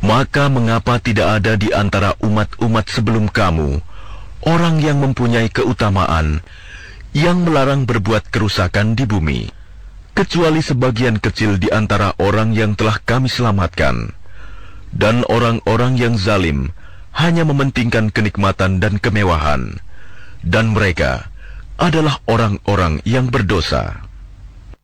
Maka mengapa tidak ada di antara umat-umat sebelum kamu orang yang mempunyai keutamaan, yang melarang berbuat kerusakan di bumi, kecuali sebagian kecil di antara orang yang telah kami selamatkan, dan orang-orang yang zalim hanya mementingkan kenikmatan dan kemewahan, dan mereka adalah orang-orang yang berdosa.